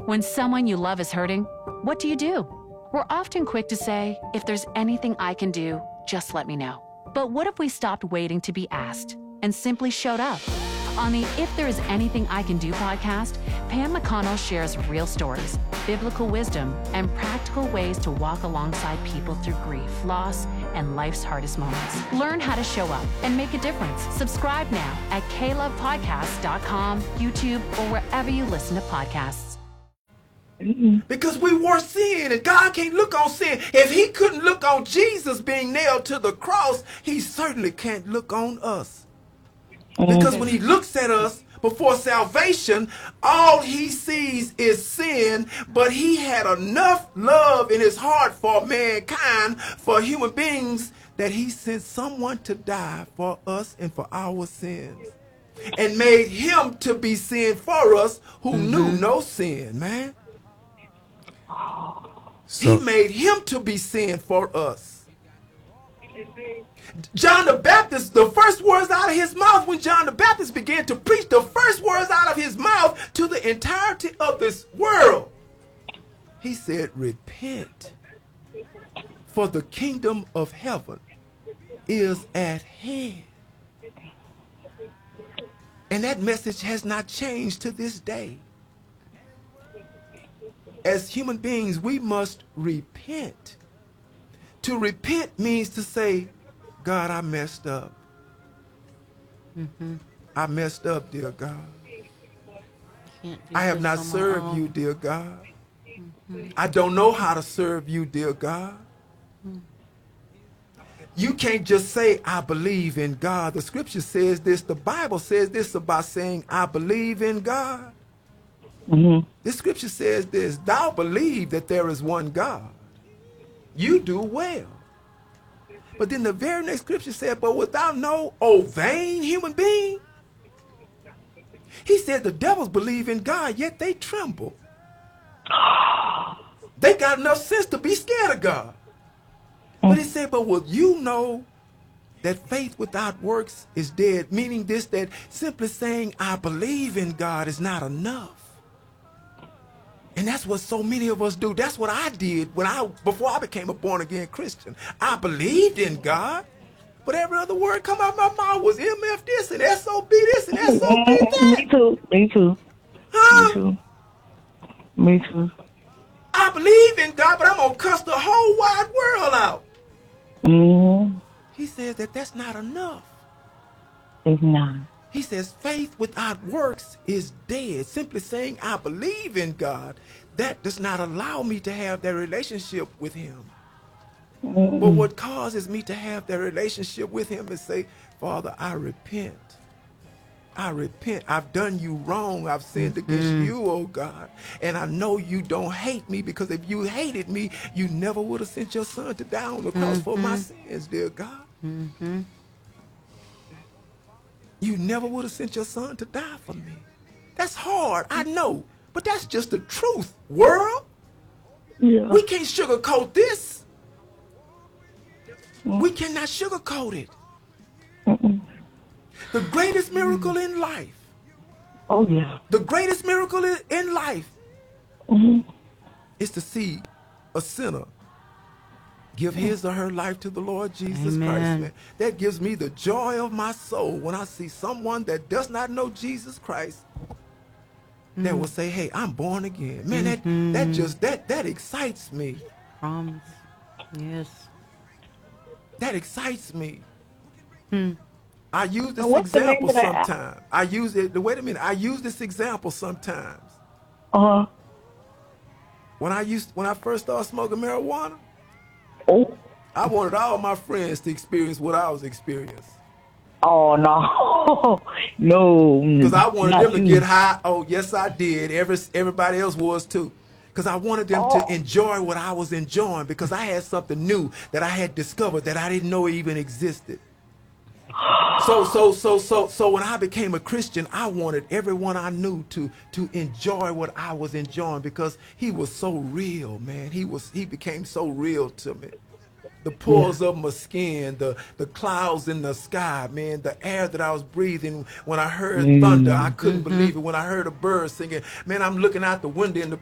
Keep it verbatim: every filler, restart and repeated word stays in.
When someone you love is hurting, what do you do? We're often quick to say, if there's anything I can do, just let me know. But what if we stopped waiting to be asked and simply showed up? On the If There Is Anything I Can Do podcast, Pam McConnell shares real stories, biblical wisdom, and practical ways to walk alongside people through grief, loss, and life's hardest moments. Learn how to show up and make a difference. Subscribe now at k love podcast dot com, YouTube, or wherever you listen to podcasts. Because we were sin, and God can't look on sin. If he couldn't look on Jesus being nailed to the cross, he certainly can't look on us. Because when he looks at us before salvation, all he sees is sin, but he had enough love in his heart for mankind, for human beings, that he sent someone to die for us and for our sins, and made him to be sin for us who mm-hmm. knew no sin, man. So, he made him to be sin for us. John the Baptist, the first words out of his mouth when John the Baptist began to preach, the first words out of his mouth to the entirety of this world, he said, repent, for the kingdom of heaven is at hand. And that message has not changed to this day. As human beings, we must repent. To repent means to say, God, I messed up. Mm-hmm. I messed up, dear God. I have not served you, dear God. Mm-hmm. I don't know how to serve you, dear God. Mm-hmm. You can't just say, I believe in God. The scripture says this. The Bible says this about saying, I believe in God. Mm-hmm. This scripture says this, thou believe that there is one God. You do well. But then the very next scripture said, but without no, oh, vain human being. He said the devils believe in God, yet they tremble. They got enough sense to be scared of God. But he said, but will you know that faith without works is dead? Meaning this, that simply saying, I believe in God is not enough. And that's what so many of us do. That's what I did when I before I became a born-again Christian. I believed in God, but every other word come out of my mouth was M F this and S O B this and S O B that. Me too. Me too. Huh? Me too. Me too. I believe in God, but I'm going to cuss the whole wide world out. Mm-hmm. He says that that's not enough. It's not. He says faith without works is dead. Simply saying I believe in God, that does not allow me to have that relationship with him. Mm-hmm. But what causes me to have that relationship with him is say, Father, I repent. I repent. I've done you wrong. I've sinned mm-hmm. against you, oh God. And I know you don't hate me, because if you hated me, you never would have sent your son to die on the cross mm-hmm. for my sins, dear God. Mm-hmm. You never would have sent your son to die for me. That's hard, I know. But that's just the truth, world. Yeah. We can't sugarcoat this. Mm. We cannot sugarcoat it. Mm-mm. The greatest miracle mm. in life. Oh, yeah. The greatest miracle in life mm-hmm. is to see a sinner give his or her life to the Lord Jesus Amen. Christ. Man. That gives me the joy of my soul when I see someone that does not know Jesus Christ mm. that will say, hey, I'm born again. Man, mm-hmm. that, that just, that, that excites me. Promise. Yes. That excites me. Hmm. I use this What's example sometimes. I use it, wait a minute, I use this example sometimes. Uh-huh. When I used, when I first started smoking marijuana, oh. I wanted all my friends to experience what I was experiencing. Oh, no. No. Because I wanted them to you. get high. Oh, yes, I did. Every, everybody else was too. Because I wanted them oh. to enjoy what I was enjoying, because I had something new that I had discovered that I didn't know even existed. So, so, so, so, so when I became a Christian, I wanted everyone I knew to, to enjoy what I was enjoying, because he was so real, man. He was, he became so real to me. The pores yeah. of my skin, the, the clouds in the sky, man, the air that I was breathing. When I heard mm-hmm. thunder, I couldn't mm-hmm. believe it. When I heard a bird singing, man, I'm looking out the window in the